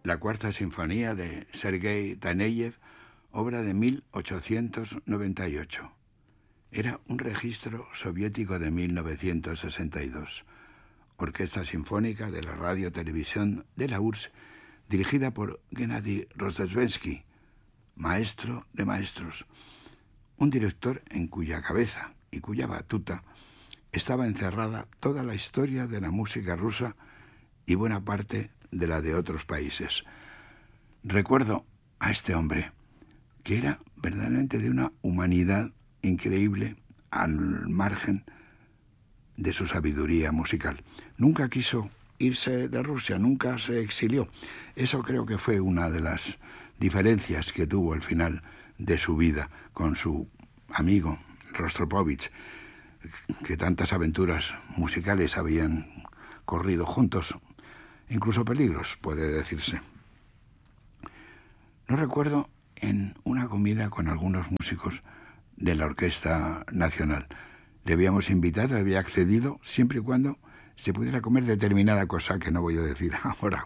la Cuarta Sinfonía de Sergei Taneyev, obra de 1898. Era un registro soviético de 1962. Orquesta Sinfónica de la Radio-Televisión de la URSS, dirigida por Gennady Rozhdestvensky, maestro de maestros, un director en cuya cabeza y cuya batuta estaba encerrada toda la historia de la música rusa y buena parte de la de otros países. Recuerdo a este hombre, que era verdaderamente de una humanidad increíble al margen de su sabiduría musical. Nunca quiso irse de Rusia, nunca se exilió. Eso creo que fue una de las diferencias que tuvo al final de su vida con su amigo Rostropovich, que tantas aventuras musicales habían corrido juntos, incluso peligros, puede decirse. No recuerdo en una comida con algunos músicos de la Orquesta Nacional. Le habíamos invitado, había accedido, siempre y cuando se pudiera comer determinada cosa que no voy a decir ahora.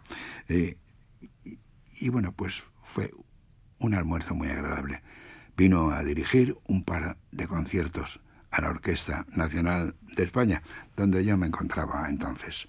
Y bueno, pues fue un almuerzo muy agradable. Vino a dirigir un par de conciertos a la Orquesta Nacional de España, donde yo me encontraba entonces.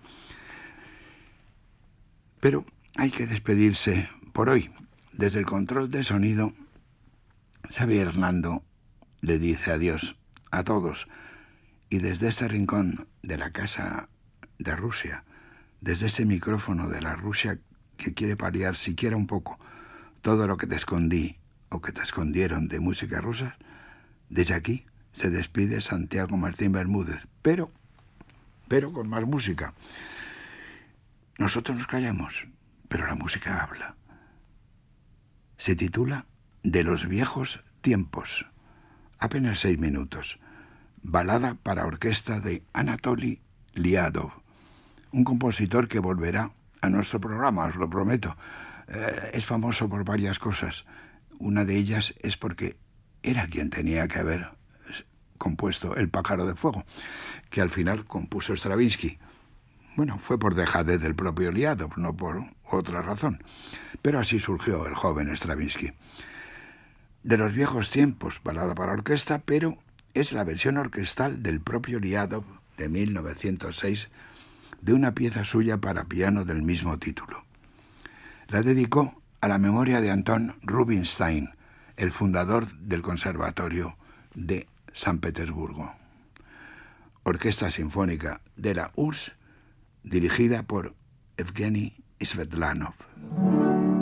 Pero hay que despedirse por hoy. Desde el control de sonido, Xavier Hernando le dice adiós a todos. Y desde este rincón de la casa de Rusia, desde ese micrófono de la Rusia que quiere paliar siquiera un poco todo lo que te escondí o que te escondieron de música rusa, desde aquí se despide Santiago Martín Bermúdez, pero con más música. Nosotros nos callamos, pero la música habla. Se titula De los viejos tiempos. Apenas 6 minutos. Balada para orquesta de Anatoly Liadov, un compositor que volverá a nuestro programa, os lo prometo. Es famoso por varias cosas. Una de ellas es porque era quien tenía que haber compuesto El pájaro de fuego, que al final compuso Stravinsky. Bueno, fue por dejadez del propio Liadov, no por otra razón. Pero así surgió el joven Stravinsky. De los viejos tiempos, balada para orquesta, pero es la versión orquestal del propio Liadov de 1906 de una pieza suya para piano del mismo título. La dedicó a la memoria de Anton Rubinstein, el fundador del Conservatorio de San Petersburgo. Orquesta Sinfónica de la URSS, dirigida por Evgeny Svetlanov.